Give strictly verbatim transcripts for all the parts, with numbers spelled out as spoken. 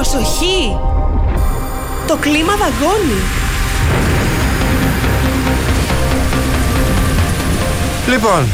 Προσοχή! Το κλίμα δαγκώνει. Λοιπόν,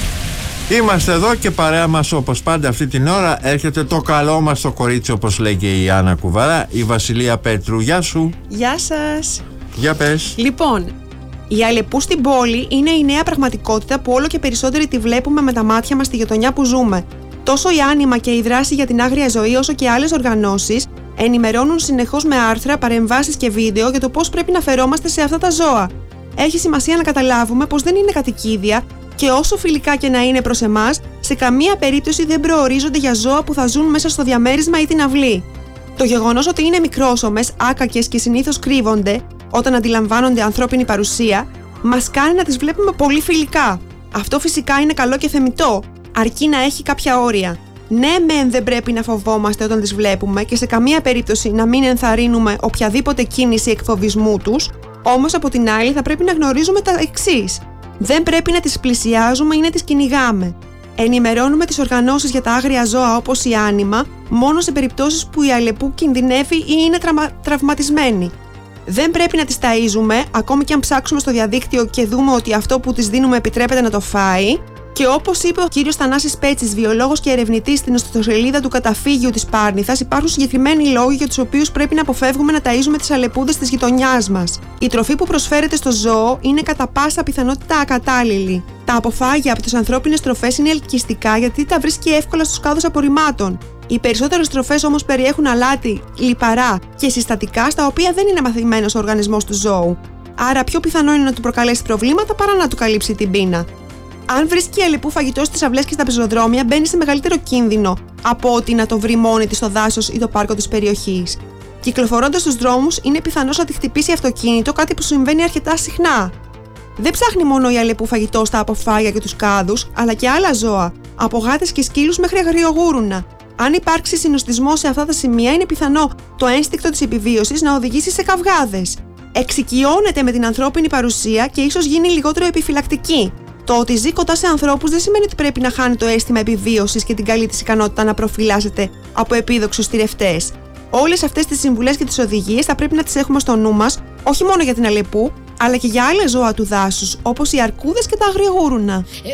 είμαστε εδώ και παρέα μας όπως πάντα αυτή την ώρα έρχεται το καλό μας το κορίτσι, όπως λέει και η Άννα Κουβαρά, η Βασιλεία Πέτρου. Γεια σου. Γεια σας. Για πες. Λοιπόν, η Αλεπού στην πόλη είναι η νέα πραγματικότητα που όλο και περισσότεροι τη βλέπουμε με τα μάτια μας στη γειτονιά που ζούμε. Τόσο η Άνιμα και η δράση για την άγρια ζωή, όσο και άλλες οργανώσεις ενημερώνουν συνεχώς με άρθρα, παρεμβάσεις και βίντεο για το πώς πρέπει να φερόμαστε σε αυτά τα ζώα. Έχει σημασία να καταλάβουμε πως δεν είναι κατοικίδια και όσο φιλικά και να είναι προς εμάς, σε καμία περίπτωση δεν προορίζονται για ζώα που θα ζουν μέσα στο διαμέρισμα ή την αυλή. Το γεγονός ότι είναι μικρόσωμες, άκακες και συνήθως κρύβονται όταν αντιλαμβάνονται ανθρώπινη παρουσία, μας κάνει να τις βλέπουμε πολύ φιλικά. Αυτό φυσικά είναι καλό και θεμιτό, αρκεί να έχει κάποια όρια. Ναι, μεν δεν πρέπει να φοβόμαστε όταν τις βλέπουμε και σε καμία περίπτωση να μην ενθαρρύνουμε οποιαδήποτε κίνηση εκφοβισμού τους, όμως από την άλλη θα πρέπει να γνωρίζουμε τα εξής. Δεν πρέπει να τις πλησιάζουμε ή να τις κυνηγάμε. Ενημερώνουμε τις οργανώσεις για τα άγρια ζώα όπως η Άνιμα μόνο σε περιπτώσεις που η Αλεπού κινδυνεύει ή είναι τραυμα... τραυματισμένη. Δεν πρέπει να τις ταΐζουμε, ακόμη και αν ψάξουμε στο διαδίκτυο και δούμε ότι αυτό που της δίνουμε επιτρέπεται να το φάει. Και όπως είπε ο κύριος Θανάσης Πέτσης, βιολόγος και ερευνητής στην ιστοσελίδα του Καταφύγιου της Πάρνηθας, υπάρχουν συγκεκριμένοι λόγοι για τους οποίους πρέπει να αποφεύγουμε να ταΐζουμε τις αλεπούδες της γειτονιάς μας. Η τροφή που προσφέρεται στο ζώο είναι κατά πάσα πιθανότητα ακατάλληλη. Τα αποφάγια από τις ανθρώπινες τροφές είναι ελκυστικά γιατί τα βρίσκει εύκολα στους κάδους απορριμμάτων. Οι περισσότερες τροφές όμως περιέχουν αλάτι, λιπαρά και συστατικά στα οποία δεν είναι μαθημένος ο οργανισμός του ζώου. Άρα, πιο πιθανό είναι να του προκαλέσει προβλήματα παρά να του καλύψει την πείνα. Αν βρίσκει η αλεπού φαγητό στις αυλές και στα πεζοδρόμια, μπαίνει σε μεγαλύτερο κίνδυνο από ότι να το βρει μόνη της στο δάσος ή το πάρκο της περιοχής. Κυκλοφορώντας στους δρόμους, είναι πιθανός να τη χτυπήσει αυτοκίνητο, κάτι που συμβαίνει αρκετά συχνά. Δεν ψάχνει μόνο η αλεπού φαγητό στα αποφάγια και τους κάδους, αλλά και άλλα ζώα, από γάτες και σκύλους μέχρι αγριογούρουνα. Αν υπάρξει συνοστισμό σε αυτά τα σημεία, είναι πιθανό το ένστικτο της επιβίωσης να οδηγήσει σε καυγάδες. Εξοικειώνεται με την ανθρώπινη παρουσία και ίσως γίνει λιγότερο επιφυλακτική. Το ότι ζει κοντά σε ανθρώπους δεν σημαίνει ότι πρέπει να χάνει το αίσθημα επιβίωσης και την καλή της ικανότητα να προφυλάσσεται από επίδοξους θηρευτές. Όλες αυτές τις συμβουλές και τις οδηγίες θα πρέπει να τις έχουμε στο νου μας, όχι μόνο για την αλεπού, αλλά και για άλλες ζώα του δάσους, όπως οι αρκούδες και τα αγριογούρουνα.